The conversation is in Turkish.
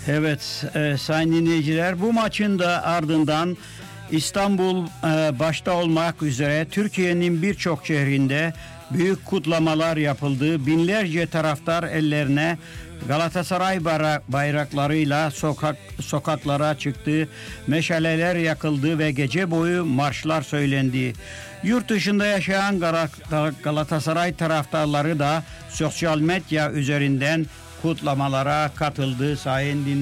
Evet, sayın dinleyiciler, bu maçın da ardından İstanbul başta olmak üzere Türkiye'nin birçok şehrinde büyük kutlamalar yapıldı. Binlerce taraftar ellerine Galatasaray bayraklarıyla sokaklara çıktı. Meşaleler yakıldı ve gece boyu marşlar söylendi. Yurt dışında yaşayan Galatasaray taraftarları da sosyal medya üzerinden kutlamalara katıldı sayın dinleyiciler.